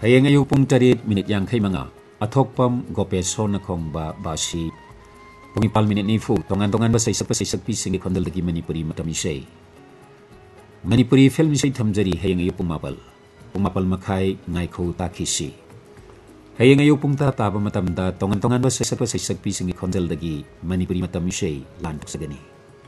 Hayeng ayuk pung tarit minit yang kay mga athokpam gopeson na kong basi. Pumipal minit ni fu tongan-tongan ba sa isa pising ikondal dagi Manipuri matamisay. Manipuri film say thamjari hayeng ayuk pumapal makay ngay ko takisi. Hayeng ayuk pung tataba matamda tongan-tongan ba sa isa pising ikondal dagi Manipuri matamisay lantok sa gani.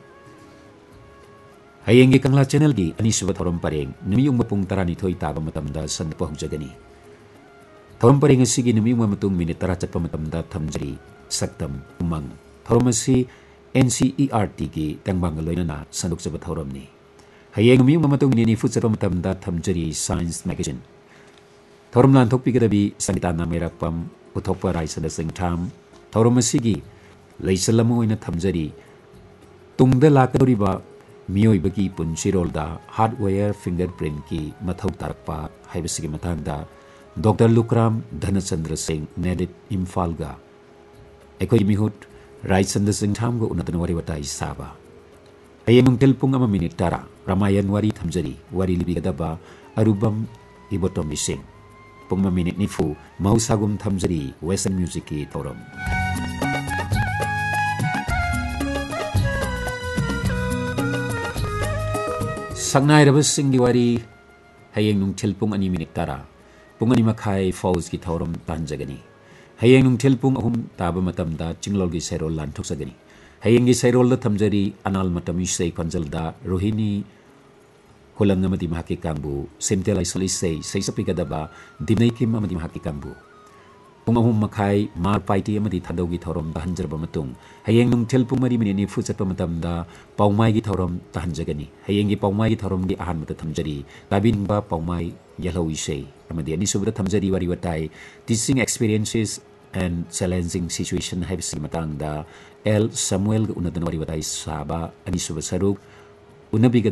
Hayeng ikangla channel di anisubat horom pareng numiyong mapung tarani toy taba matamda sa napahog jagani. Thorom pareng sige numi mamatong minit taracat pamatamda thamjari saktam umang. Thorom si NCERT ki tangbang aloy na sandok sa thorom ni. Hayeng numi mamatong minit ni futsa pamatamda thamjari Science Magazine. Thorom lan thok pigadabi sanita na merakpam uthok paray sa dasing tham. Thorom sige laysalamoy na thamjari tungda lakadoriba miyoy bagi punsirolda hardware fingerprint ki mathau tarakpa haibasigi matagda Dr. Lukram Dhanachandra Singh Nedit Imfalga Ekoi mihut Rai Chandra Singh Thamgo unatan wari watai saba Ayemung telpung ama minit tara Ramayan wari thamjari wari libigadaba arubam ibotom bising Pungma minit nifu mausagum thamjari Western music ki torom Sangnai rabas sing diwari Hayeng nung telpung ani minit tara Pungani makay falls ki thorom tanjagani. Hayeng nung telpung ahum taba matamda chinglol gi sairol lantok sagani. Hayeng gi sairol da thamjari anal matami say konjalda rohini hulang ngamati mahaki kambu semtel isoli say sapikadaba dimnay kim amati mahaki kambu. Pung ahum makay mar paiti amati thadaw gi thorom tahanjarba matung. Hayeng nung telpung mari minini futsat pamatamda paumay gi thorom tahanjagani. Hayeng gi paumay gi thorom gi ahan mata thamjari labin ba paumay yellow isay. Amadi ani subra thamjari wari watai teaching experiences and challenging situation haibsi matangda L Samuel unatan wari watai saba ani subra saruk unabiga